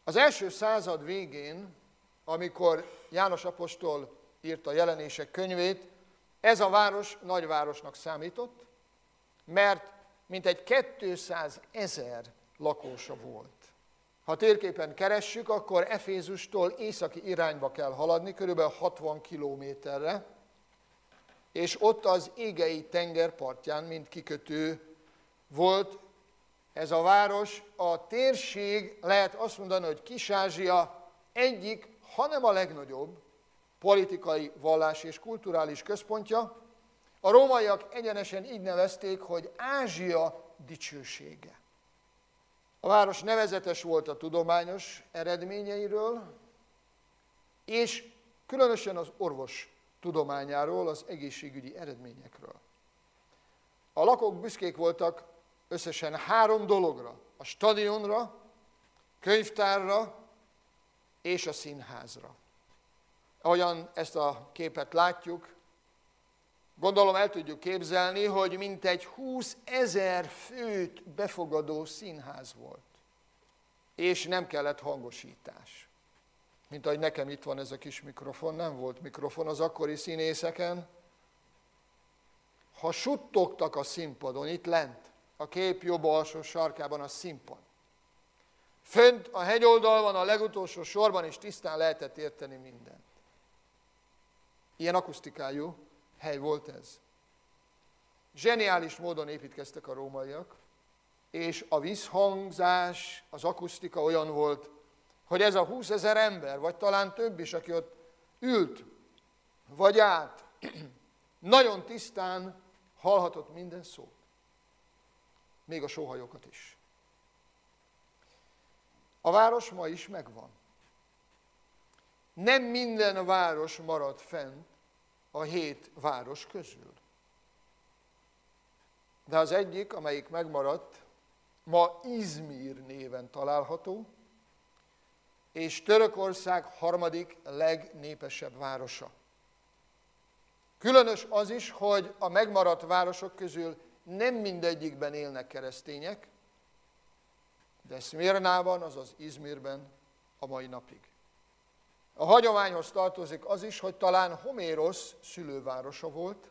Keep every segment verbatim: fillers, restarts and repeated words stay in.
Az első század végén, amikor János apostol írta a Jelenések könyvét, ez a város nagyvárosnak számított, mert mintegy kétszázezer lakósa volt. Ha térképen keressük, akkor Efézustól északi irányba kell haladni, körülbelül hatvan kilométerre, és ott az Égei tenger partján, mint kikötő volt ez a város. A térség, lehet azt mondani, hogy Kis-Ázsia egyik, hanem a legnagyobb politikai, vallási és kulturális központja. A rómaiak egyenesen így nevezték, hogy Ázsia dicsősége. A város nevezetes volt a tudományos eredményeiről, és különösen az orvos tudományáról, az egészségügyi eredményekről. A lakók büszkék voltak összesen három dologra: a stadionra, könyvtárra és a színházra. Ahogyan ezt a képet látjuk, gondolom el tudjuk képzelni, hogy mintegy húszezer főt befogadó színház volt. És nem kellett hangosítás. Mint ahogy nekem itt van ez a kis mikrofon, nem volt mikrofon az akkori színészeken. Ha suttogtak a színpadon, itt lent, a kép jobb alsó sarkában a színpad. Fönt a hegyoldal van a legutolsó sorban, és tisztán lehetett érteni mindent. Ilyen akusztikájú hely volt ez. Zseniális módon építkeztek a rómaiak, és a visszhangzás, az akusztika olyan volt, hogy ez a húszezer ember, vagy talán több is, aki ott ült, vagy állt, nagyon tisztán hallhatott minden szót. Még a sóhajókat is. A város ma is megvan. Nem minden város maradt fent a hét város közül. De az egyik, amelyik megmaradt, ma Izmir néven található, és Törökország harmadik legnépesebb városa. Különös az is, hogy a megmaradt városok közül nem mindegyikben élnek keresztények, de Szmirnában, azaz Izmirben a mai napig. A hagyományhoz tartozik az is, hogy talán Homérosz szülővárosa volt,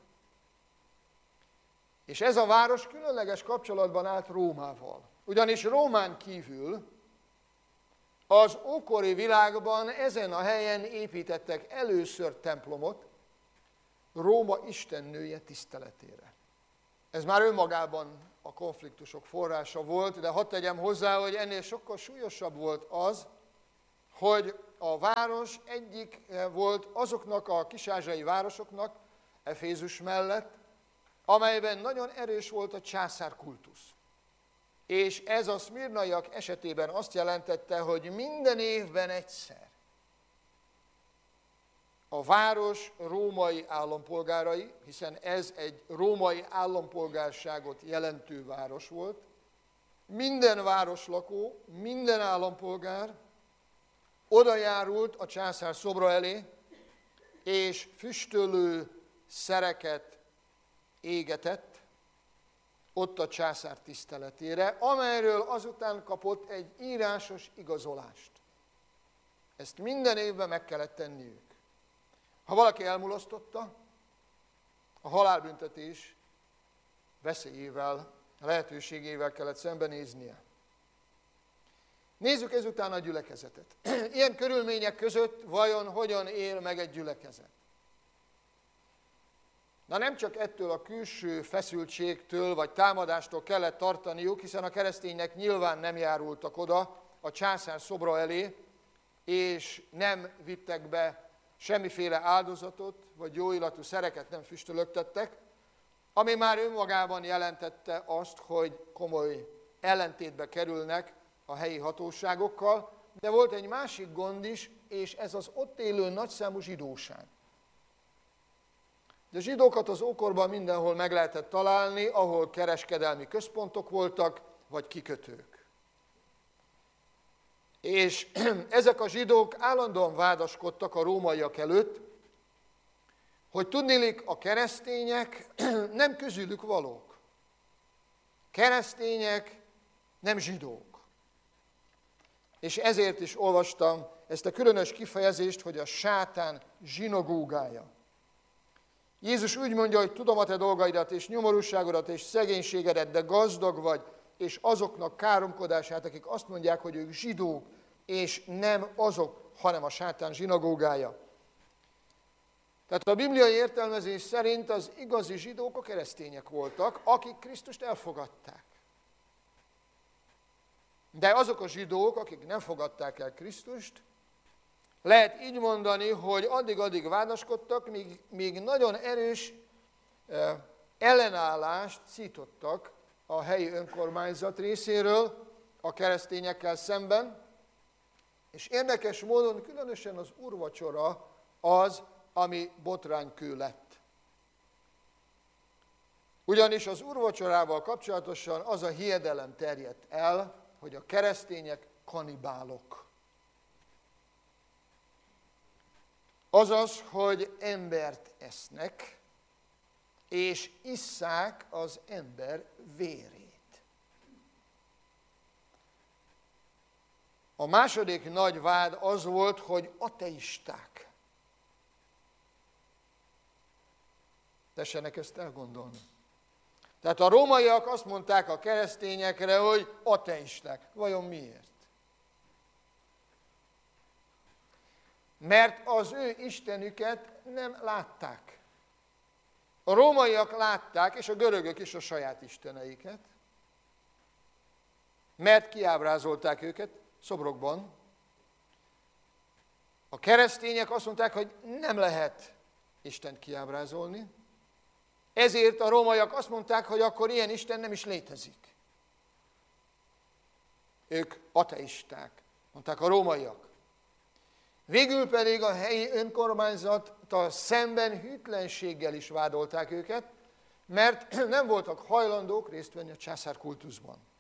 és ez a város különleges kapcsolatban állt Rómával. Ugyanis Rómán kívül az ókori világban ezen a helyen építettek először templomot Róma istennője tiszteletére. Ez már önmagában a konfliktusok forrása volt, de hadd tegyem hozzá, hogy ennél sokkal súlyosabb volt az, hogy a város egyik volt azoknak a kis-ázsiai városoknak, Efézus mellett, amelyben nagyon erős volt a császárkultusz. És ez a szmirnaiak esetében azt jelentette, hogy minden évben egyszer a város római állampolgárai, hiszen ez egy római állampolgárságot jelentő város volt, minden városlakó, minden állampolgár oda járult a császár szobra elé, és füstölő szereket égetett ott a császár tiszteletére, amelyről azután kapott egy írásos igazolást. Ezt minden évben meg kellett tenniük. Ha valaki elmulasztotta, a halálbüntetés veszélyével, lehetőségével kellett szembenéznie. Nézzük ezután a gyülekezetet. Ilyen körülmények között vajon hogyan él meg egy gyülekezet? Na nem csak ettől a külső feszültségtől vagy támadástól kellett tartaniuk, hiszen a keresztények nyilván nem járultak oda a császár szobra elé, és nem vittek be semmiféle áldozatot, vagy jóillatú szereket nem füstölögtettek, ami már önmagában jelentette azt, hogy komoly ellentétbe kerülnek a helyi hatóságokkal, de volt egy másik gond is, és ez az ott élő nagyszámú zsidóság. De a zsidókat az ókorban mindenhol meg lehetett találni, ahol kereskedelmi központok voltak, vagy kikötők. És ezek a zsidók állandóan vádaskodtak a rómaiak előtt, hogy tudniillik, a keresztények nem közülük valók. Keresztények nem zsidók. és ezért is olvastam ezt a különös kifejezést, hogy a sátán zsinagógája. Jézus úgy mondja, hogy tudom a te dolgaidat, és nyomorúságodat, és szegénységedet, de gazdag vagy, és azoknak káromkodását, akik azt mondják, hogy ők zsidók, és nem azok, hanem a sátán zsinagógája. Tehát a bibliai értelmezés szerint az igazi zsidók a keresztények voltak, akik Krisztust elfogadták. De azok a zsidók, akik nem fogadták el Krisztust, lehet így mondani, hogy addig-addig vádaskodtak, míg, míg nagyon erős eh, ellenállást szítottak a helyi önkormányzat részéről a keresztényekkel szemben, és érdekes módon különösen az úrvacsora az, ami botránykő lett. Ugyanis az úrvacsorával kapcsolatosan az a hiedelem terjedt el, hogy a keresztények kanibálok. Azaz, hogy embert esznek, és isszák az ember vérét. A második nagy vád az volt, hogy ateisták. Tessenek ezt elgondolni. Tehát a rómaiak azt mondták a keresztényekre, hogy ateisták. Vajon miért? Mert az ő istenüket nem látták. A rómaiak látták, és a görögök is a saját isteneiket, mert kiábrázolták őket szobrokban. A keresztények azt mondták, hogy nem lehet Istent kiábrázolni, ezért a rómaiak azt mondták, hogy akkor ilyen Isten nem is létezik. Ők ateisták, mondták a rómaiak. Végül pedig a helyi önkormányzattal szemben hűtlenséggel is vádolták őket, mert nem voltak hajlandók részt venni a császárkultuszban.